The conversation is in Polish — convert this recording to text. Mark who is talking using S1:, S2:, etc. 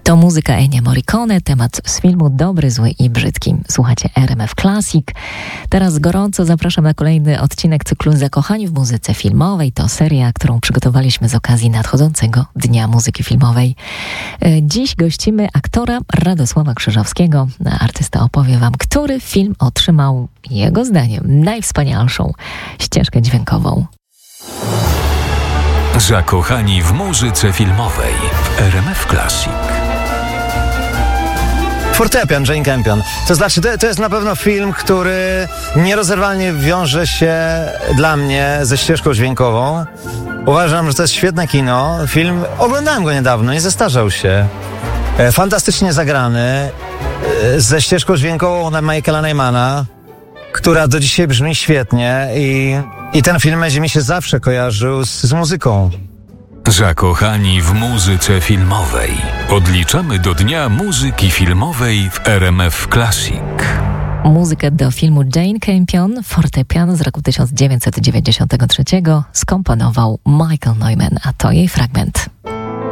S1: To muzyka Ennio Morricone, temat z filmu Dobry, Zły i Brzydki. Słuchacie RMF Classic. Teraz gorąco zapraszam na kolejny odcinek cyklu Zakochani w muzyce filmowej. To seria, którą przygotowaliśmy z okazji nadchodzącego Dnia Muzyki Filmowej. Dziś gościmy aktora Radosława Krzyżowskiego. Artysta opowie wam, który film otrzymał, jego zdaniem, najwspanialszą ścieżkę dźwiękową.
S2: Zakochani w muzyce filmowej w RMF Classic.
S3: Fortepian, Jane Campion. To znaczy, to jest na pewno film, który nierozerwalnie wiąże się dla mnie ze ścieżką dźwiękową. Uważam, że to jest świetne kino. Film, oglądałem go niedawno, nie zestarzał się. Fantastycznie zagrany, ze ścieżką dźwiękową Michaela Nymana, która do dzisiaj brzmi świetnie i ten film będzie mi się zawsze kojarzył z muzyką.
S2: Zakochani w muzyce filmowej. Odliczamy do Dnia Muzyki Filmowej w RMF Classic.
S1: Muzykę do filmu Jane Campion, fortepian z roku 1993 skomponował Michael Nyman, a to jej fragment.